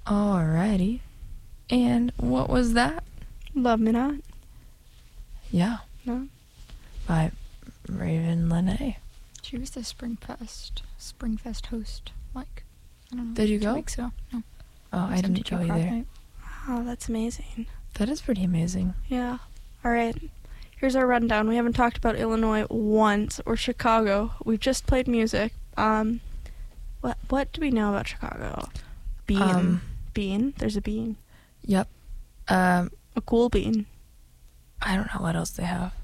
Alrighty. And what was that? Love Me Not. Yeah. No? By Raven Lene. She was the Springfest host, like, I don't know. Did you 2 go? weeks ago. No. Oh, I didn't go either. Oh, that's amazing. That is pretty amazing. Yeah. All right. Here's our rundown. We haven't talked about Illinois once, or Chicago. We've just played music. What do we know about Chicago? Bean. Bean. There's a bean. Yep. A cool bean. I don't know what else they have.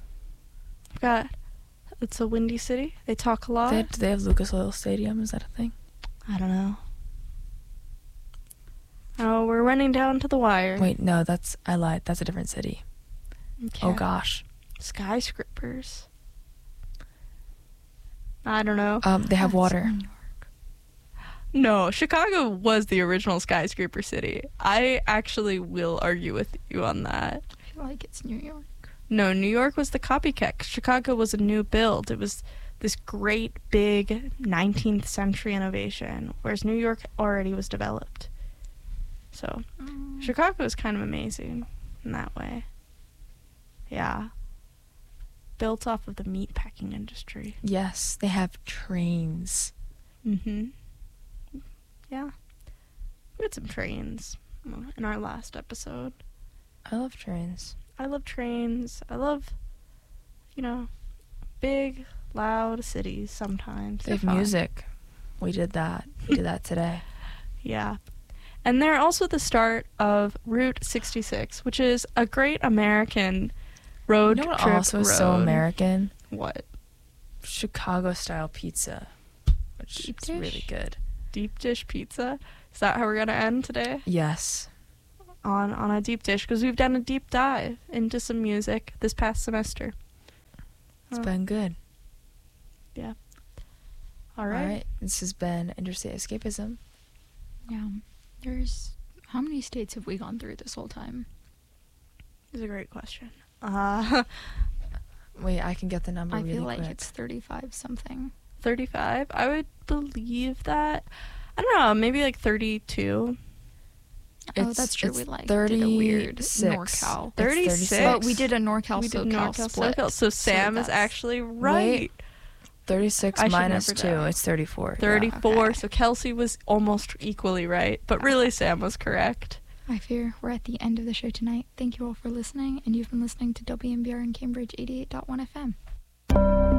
It's a windy city. They talk a lot. Do they have Lucas Oil Stadium? Is that a thing? I don't know. Oh, we're running down to the wire. Wait, no, I lied. That's a different city. Okay. Oh, gosh. Skyscrapers. I don't know. They have water. New York. No, Chicago was the original skyscraper city. I actually will argue with you on that. I feel like it's New York. No, New York was the copycat. Chicago was a new build. It was this great, big 19th century innovation, whereas New York already was developed. So, Chicago is kind of amazing in that way. Yeah. Built off of the meatpacking industry. Yes, they have trains. Mm-hmm. Yeah. We had some trains in our last episode. I love trains. I love trains. I love, big, loud cities sometimes. They have They're fun. music. We did that. We did that today. Yeah. And they're also the start of Route 66, which is a great American road You know what trip also is road. so American? What? Chicago-style pizza, which Deep is dish? really good. Deep dish pizza? Is that how we're going to end today? Yes. On a deep dish, because we've done a deep dive into some music this past semester. It's been good. Yeah. All All right. right. This has been Interstate Escapism. Yeah. How many states have we gone through this whole time? This is a great question. Wait, I can get the number I really feel like quick. it's 35 something. 35? I would believe that. I don't know, maybe like 32. Oh, that's true. It's We did a weird 36. NorCal. It's 36. But we did a NorCal We did SoCal NorCal, split. SoCal. So Sam is that's- actually right. 36 I should minus never 2. doubt. It's 34. 34. Okay. So Kelsey was almost equally right, but really Sam was correct. I fear we're at the end of the show tonight. Thank you all for listening, and you've been listening to WMBR in Cambridge 88.1 FM.